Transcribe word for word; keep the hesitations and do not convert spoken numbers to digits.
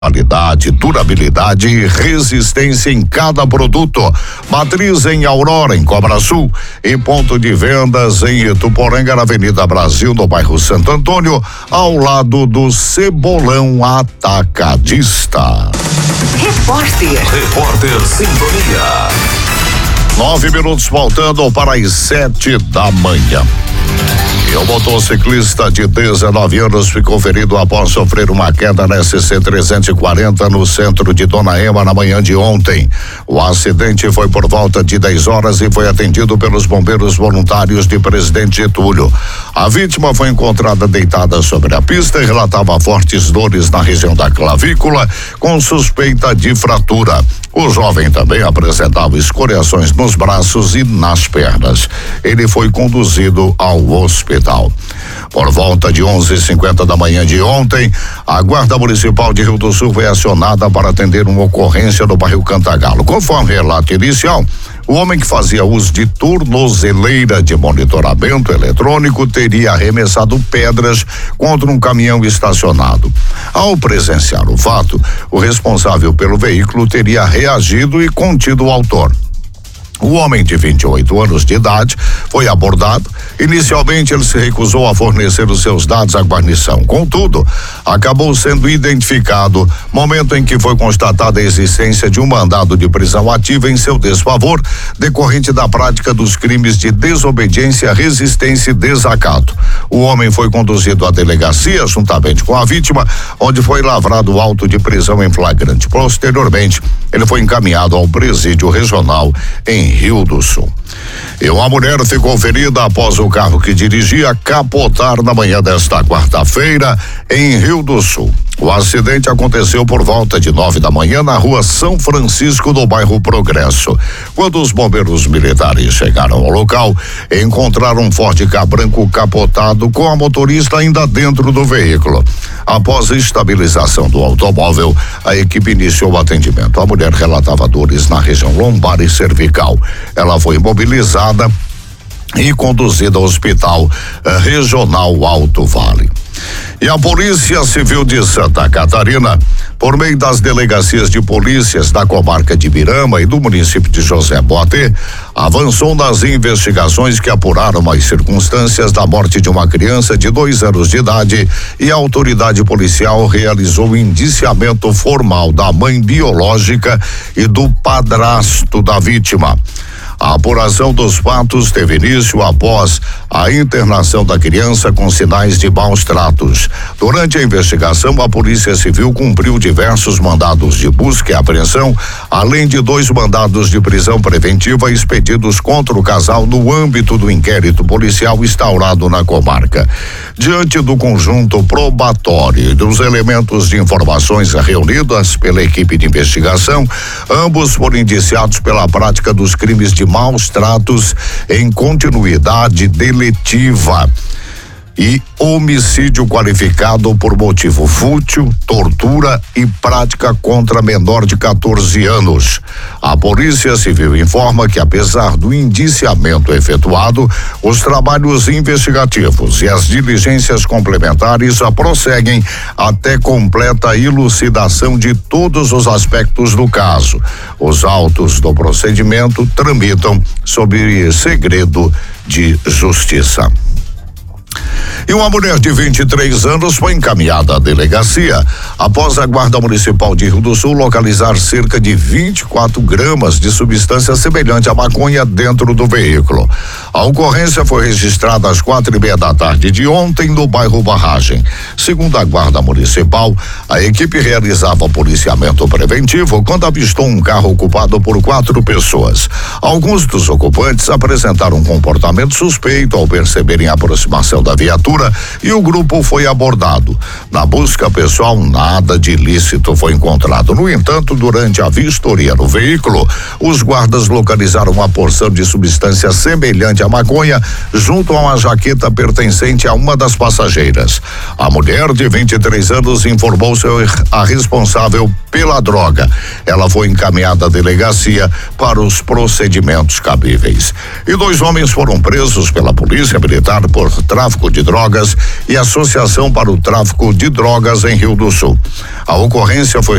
Qualidade, durabilidade e resistência em cada produto. Matriz em Aurora, em Cobra Sul, e ponto de vendas em Ituporanga, na Avenida Brasil, no bairro Santo Antônio, ao lado do Cebolão Atacadista. Repórter. Repórter Sintonia. Nove minutos faltando para as sete da manhã. E o motociclista de dezenove anos ficou ferido após sofrer uma queda na S C trezentos e quarenta no centro de Dona Ema na manhã de ontem. O acidente foi por volta de dez horas e foi atendido pelos bombeiros voluntários de Presidente Getúlio. A vítima foi encontrada deitada sobre a pista e relatava fortes dores na região da clavícula, com suspeita de fratura. O jovem também apresentava escoriações nos braços e nas pernas. Ele foi conduzido ao hospital. Por volta de onze e cinquenta da manhã de ontem, a Guarda Municipal de Rio do Sul foi acionada para atender uma ocorrência no bairro Cantagalo. Conforme relato inicial, o homem que fazia uso de tornozeleira de monitoramento eletrônico teria arremessado pedras contra um caminhão estacionado. Ao presenciar o fato, o responsável pelo veículo teria reagido e contido o autor. O homem de vinte e oito anos de idade foi abordado. Inicialmente, ele se recusou a fornecer os seus dados à guarnição. Contudo, acabou sendo identificado, momento em que foi constatada a existência de um mandado de prisão ativa em seu desfavor, decorrente da prática dos crimes de desobediência, resistência e desacato. O homem foi conduzido à delegacia juntamente com a vítima, onde foi lavrado o auto de prisão em flagrante. Posteriormente, ele foi encaminhado ao presídio regional em Rio do Sul. E uma mulher ficou ferida após o carro que dirigia capotar na manhã desta quarta-feira em Rio do Sul. O acidente aconteceu por volta de nove da manhã na rua São Francisco, do bairro Progresso. Quando os bombeiros militares chegaram ao local, encontraram um Ford Ka branco capotado com a motorista ainda dentro do veículo. Após a estabilização do automóvel, a equipe iniciou o atendimento. A mulher relatava dores na região lombar e cervical. Ela foi imobilizada e conduzida ao Hospital eh, Regional Alto Vale. E a Polícia Civil de Santa Catarina, por meio das delegacias de polícias da comarca de Birama e do município de José Boatê, avançou nas investigações que apuraram as circunstâncias da morte de uma criança de dois anos de idade, e a autoridade policial realizou o indiciamento formal da mãe biológica e do padrasto da vítima. A apuração dos fatos teve início após a internação da criança com sinais de maus tratos. Durante a investigação, a Polícia Civil cumpriu diversos mandados de busca e apreensão, além de dois mandados de prisão preventiva expedidos contra o casal no âmbito do inquérito policial instaurado na comarca. Diante do conjunto probatório e dos elementos de informações reunidas pela equipe de investigação, ambos foram indiciados pela prática dos crimes de maus tratos em continuidade deletiva e homicídio qualificado por motivo fútil, tortura e prática contra menor de quatorze anos. A Polícia Civil informa que, apesar do indiciamento efetuado, os trabalhos investigativos e as diligências complementares prosseguem até completa elucidação de todos os aspectos do caso. Os autos do procedimento tramitam sob segredo de justiça. E uma mulher de vinte e três anos foi encaminhada à delegacia após a Guarda Municipal de Rio do Sul localizar cerca de vinte e quatro gramas de substância semelhante à maconha dentro do veículo. A ocorrência foi registrada às quatro e meia da tarde de ontem no bairro Barragem. Segundo a Guarda Municipal, a equipe realizava policiamento preventivo quando avistou um carro ocupado por quatro pessoas. Alguns dos ocupantes apresentaram um comportamento suspeito ao perceberem a aproximação da viatura e o grupo foi abordado. Na busca pessoal, nada de ilícito foi encontrado. No entanto, durante a vistoria no veículo, os guardas localizaram uma porção de substância semelhante à maconha junto a uma jaqueta pertencente a uma das passageiras. A mulher de vinte e três anos informou ser a responsável pela droga. Ela foi encaminhada à delegacia para os procedimentos cabíveis. E dois homens foram presos pela Polícia Militar por tráfico de de Drogas e Associação para o Tráfico de Drogas em Rio do Sul. A ocorrência foi